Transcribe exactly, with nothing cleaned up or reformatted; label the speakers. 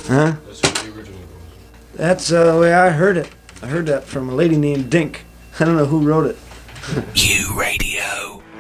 Speaker 1: Huh?
Speaker 2: That's how the original goes.
Speaker 1: That's uh, the way I heard it. I heard that from a lady named Dink. I don't know who wrote it.
Speaker 3: U Radio.